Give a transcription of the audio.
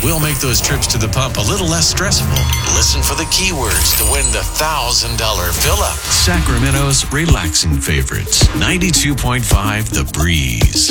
We'll make those trips to the pump a little less stressful. Listen for the keywords to win the $1,000 fill-up. Sacramento's relaxing favorites. 92.5 The Breeze.